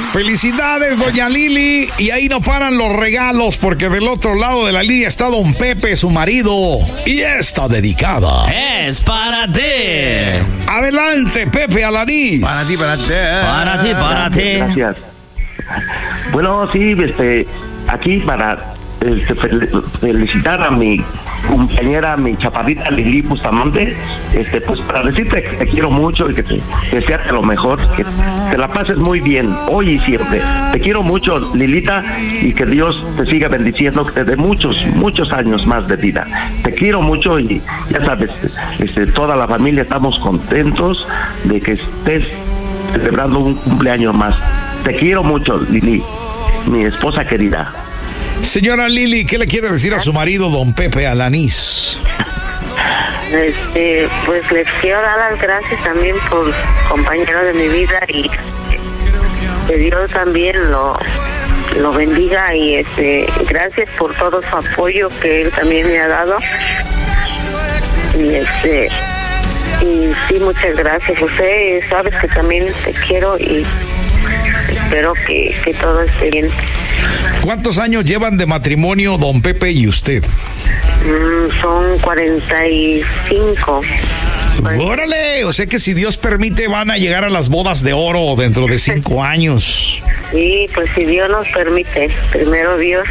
Felicidades, doña Lili. Y ahí no paran los regalos, porque del otro lado de la línea está don Pepe, su marido. Y esta dedicada es para ti. Adelante, Pepe Alanís. Para ti, para ti. Para ti, para ti. Gracias. Bueno, sí, aquí para felicitar a mi compañera, mi chaparrita Lili Bustamante, pues para decirte que te quiero mucho y que te desearte lo mejor, que te la pases muy bien hoy y siempre. Te quiero mucho, Lilita, y que Dios te siga bendiciendo, que te dé muchos años más de vida. Te quiero mucho y ya sabes, toda la familia estamos contentos de que estés celebrando un cumpleaños más. Te quiero mucho, Lili, mi esposa querida. Señora Lili, ¿qué le quiere decir a su marido, don Pepe Alanís? Pues les quiero dar las gracias también por compañero de mi vida y que Dios también lo bendiga y gracias por todo su apoyo que él también me ha dado y sí, muchas gracias. José, sabes que también te quiero y espero que todo esté bien. ¿Cuántos años llevan de matrimonio don Pepe y usted? Son 45. ¡Órale! O sea que si Dios permite van a llegar a las bodas de oro dentro de 5 años. Sí, pues si Dios nos permite, primero Dios.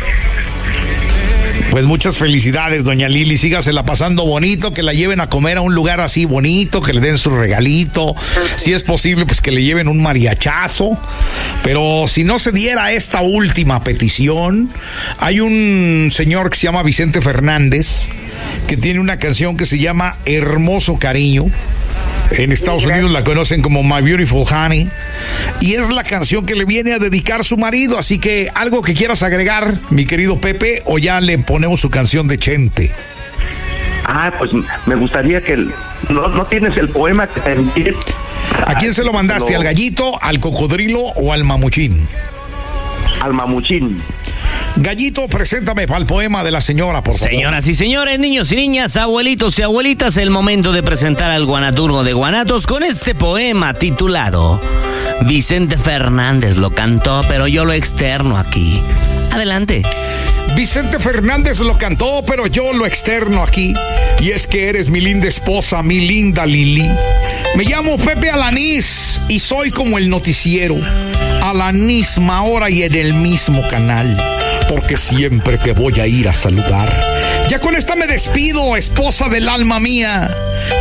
Pues muchas felicidades, doña Lili. Sígasela pasando bonito, que la lleven a comer a un lugar así bonito, que le den su regalito. Si es posible, pues que le lleven un mariachazo. Pero si no se diera esta última petición, hay un señor que se llama Vicente Fernández, que tiene una canción que se llama Hermoso Cariño. En Estados Unidos la conocen como My Beautiful Honey. Y es la canción que le viene a dedicar su marido. Así que, ¿algo que quieras agregar, mi querido Pepe? ¿O ya le ponemos su canción de Chente? Pues me gustaría que... ¿No tienes el poema que te envié? ¿A quién se lo mandaste? ¿Al gallito, al cocodrilo o al mamuchín? Al mamuchín. Gallito, preséntame para el poema de la señora, por favor. Señoras y señores, niños y niñas, abuelitos y abuelitas, el momento de presentar al guanaturgo de Guanatos con este poema titulado Vicente Fernández lo cantó, pero yo lo externo aquí. Adelante. Vicente Fernández lo cantó, pero yo lo externo aquí. Y es que eres mi linda esposa, mi linda Lili. Me llamo Pepe Alanís y soy como el noticiero, a la misma hora y en el mismo canal, porque siempre te voy a ir a saludar. Ya con esta me despido, esposa del alma mía.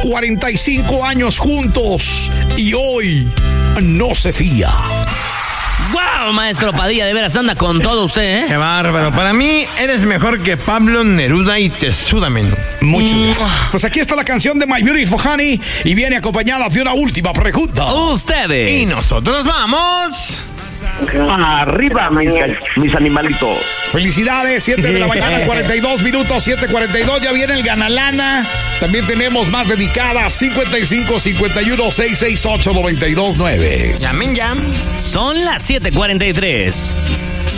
45 años juntos y hoy no se fía. ¡Wow, maestro Padilla! De veras anda con todo usted, ¿eh? ¡Qué bárbaro! Para mí eres mejor que Pablo Neruda y Tesuda Men. Muchas gracias. Pues aquí está la canción de My Beautiful Honey y viene acompañada de una última pregunta. Ustedes. Y nosotros vamos... Arriba, mis animalitos. Felicidades, 7 de la mañana, 42 minutos, 7:42, ya viene el Ganalana. También tenemos más dedicadas, 55 51 668 92 9. Llamen ya. Son las 7:43.